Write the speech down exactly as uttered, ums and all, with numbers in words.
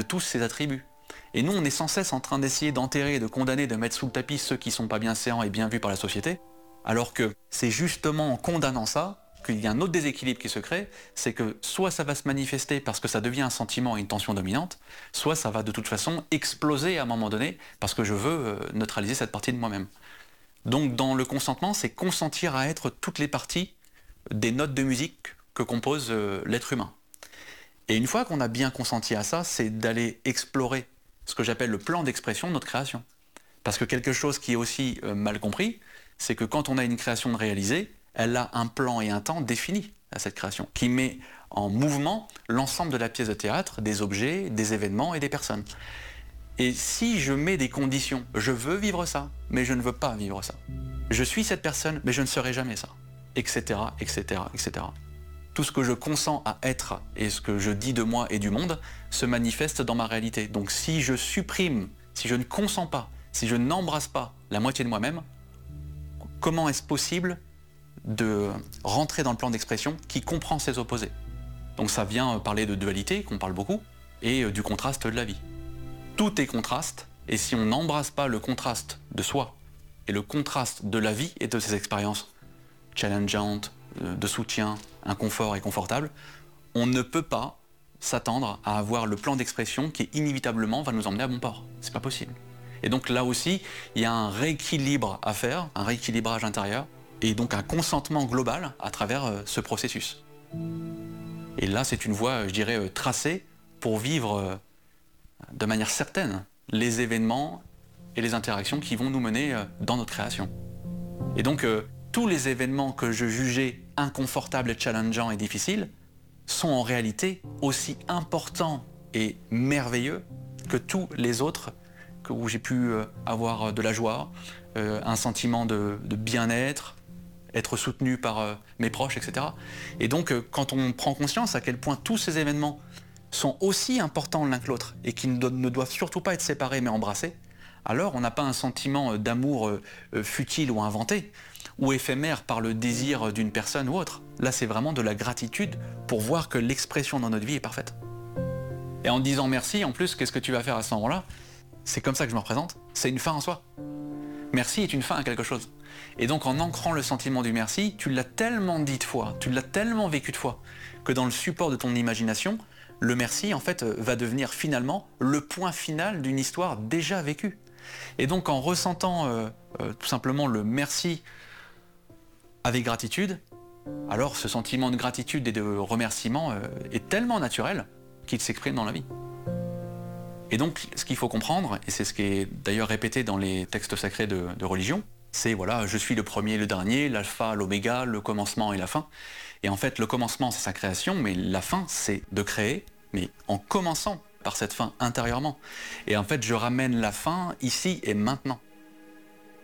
de tous ses attributs. Et nous, on est sans cesse en train d'essayer d'enterrer, de condamner, de mettre sous le tapis ceux qui ne sont pas bien séants et bien vus par la société, alors que c'est justement en condamnant ça qu'il y a un autre déséquilibre qui se crée, c'est que soit ça va se manifester parce que ça devient un sentiment et une tension dominante, soit ça va de toute façon exploser à un moment donné parce que je veux neutraliser cette partie de moi-même. Donc dans le consentement, c'est consentir à être toutes les parties des notes de musique que compose l'être humain. Et une fois qu'on a bien consenti à ça, c'est d'aller explorer ce que j'appelle le plan d'expression de notre création. Parce que quelque chose qui est aussi euh, mal compris, c'est que quand on a une création de réaliser, elle a un plan et un temps défini à cette création, qui met en mouvement l'ensemble de la pièce de théâtre, des objets, des événements et des personnes. Et si je mets des conditions, je veux vivre ça, mais je ne veux pas vivre ça. Je suis cette personne, mais je ne serai jamais ça, et cetera, et cetera, et cetera. Tout ce que je consens à être et ce que je dis de moi et du monde se manifeste dans ma réalité. Donc si je supprime, si je ne consens pas, si je n'embrasse pas la moitié de moi-même, comment est-ce possible de rentrer dans le plan d'expression qui comprend ces opposés? Donc ça vient parler de dualité, qu'on parle beaucoup, et du contraste de la vie. Tout est contraste, et si on n'embrasse pas le contraste de soi et le contraste de la vie et de ses expériences challengeantes, de soutien, inconfort et confortable, on ne peut pas s'attendre à avoir le plan d'expression qui inévitablement va nous emmener à bon port. C'est pas possible. Et donc là aussi, il y a un rééquilibre à faire, un rééquilibrage intérieur, et donc un consentement global à travers euh, ce processus. Et là, c'est une voie, je dirais, euh, tracée pour vivre euh, de manière certaine les événements et les interactions qui vont nous mener euh, dans notre création. Et donc, euh, tous les événements que je jugeais inconfortables et challengeants et difficiles sont en réalité aussi importants et merveilleux que tous les autres où j'ai pu avoir de la joie, euh, un sentiment de, de bien-être, être soutenu par euh, mes proches, et cetera. Et donc, euh, quand on prend conscience à quel point tous ces événements sont aussi importants l'un que l'autre et qui ne, do ne doivent surtout pas être séparés mais embrassés, alors on n'a pas un sentiment d'amour euh, futile ou inventé, ou éphémère par le désir d'une personne ou autre. Là, c'est vraiment de la gratitude pour voir que l'expression dans notre vie est parfaite. Et en disant merci, en plus, qu'est-ce que tu vas faire à ce moment-là? C'est comme ça que je me représente, c'est une fin en soi. Merci est une fin à quelque chose. Et donc en ancrant le sentiment du merci, tu l'as tellement dit de fois, tu l'as tellement vécu de fois, que dans le support de ton imagination, le merci en fait va devenir finalement le point final d'une histoire déjà vécue. Et donc en ressentant euh, euh, tout simplement le merci avec gratitude, alors ce sentiment de gratitude et de remerciement euh, est tellement naturel qu'il s'exprime dans la vie. Et donc, ce qu'il faut comprendre, et c'est ce qui est d'ailleurs répété dans les textes sacrés de, de religion, c'est voilà, je suis le premier, le dernier, l'alpha, l'oméga, le commencement et la fin. Et en fait, le commencement, c'est sa création, mais la fin, c'est de créer, mais en commençant par cette fin intérieurement. Et en fait, je ramène la fin ici et maintenant.